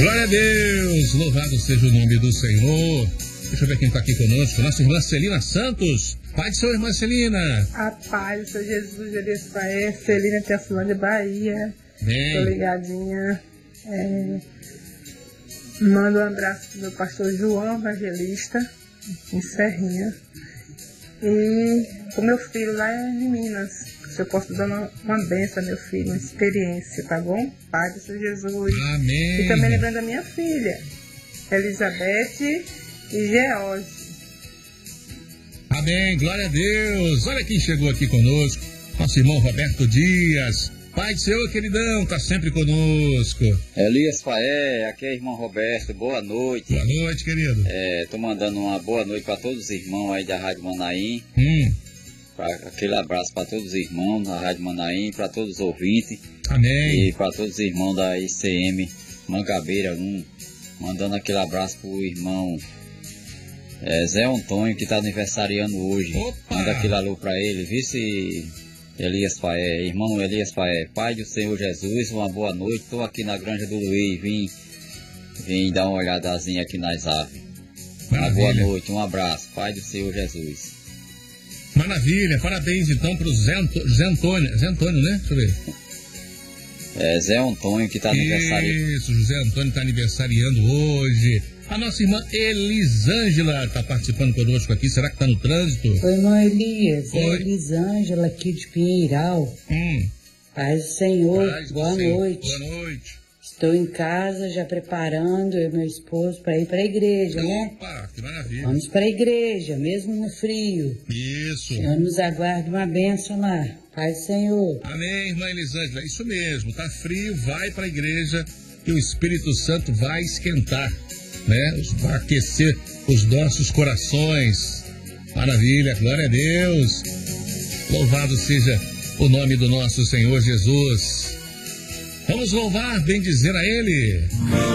Glória a Deus, louvado seja o nome do Senhor. Deixa eu ver quem está aqui conosco. Nossa irmã Celina Santos. Pai do Senhor, irmã Celina. A paz do Senhor Jesus, Elias Paé, Celina Terçulândia, Bahia. Bem. Tô ligadinha. Mando um abraço pro meu pastor João Evangelista, em Serrinha. E pro meu filho lá em Minas. Se eu posso dar uma benção, meu filho, uma experiência, tá bom? Pai do Senhor Jesus. Amém. E também lembrando da minha filha, Elizabeth e George. Amém, glória a Deus. Olha quem chegou aqui conosco. Nosso irmão Roberto Dias. Pai do Senhor, queridão, tá sempre conosco. Elias Faé, aqui é o irmão Roberto, boa noite. Boa noite, querido. Tô mandando uma boa noite para todos os irmãos aí da Rádio Manaim. Aquele abraço para todos os irmãos da Rádio Manaim, para todos os ouvintes. Amém. E para todos os irmãos da ICM Mangabeira 1. Mandando aquele abraço pro irmão Zé Antônio, que está aniversariando hoje. Opa! Manda aquele alô para ele, vice Elias Faé, irmão Elias Faé, Pai do Senhor Jesus, uma boa noite. Estou aqui na Granja do Luiz, vim dar uma olhadazinha aqui nas aves. Uma boa noite, um abraço, Pai do Senhor Jesus. Maravilha, parabéns então pro Zé Antônio, né? Deixa eu ver. Zé Antônio que está aniversariando. Isso, José Antônio está aniversariando hoje. A nossa irmã Elisângela está participando conosco aqui. Será que está no trânsito? Oi, irmão Elias. Oi. É Elisângela aqui de Pinheiral. Paz do Senhor. Paz do Boa Senhor. noite. Boa noite. Estou em casa já preparando eu e meu esposo para ir para a igreja, né? Opa, que maravilha. Vamos para a igreja, mesmo no frio. Isso. O Senhor nos aguarde uma bênção lá. Paz do Senhor. Amém, irmã Elisângela. Isso mesmo, tá frio, vai para a igreja e o Espírito Santo vai esquentar, né? Vai aquecer os nossos corações. Maravilha, glória a Deus. Louvado seja o nome do nosso Senhor Jesus. Vamos louvar, bendizer a Ele.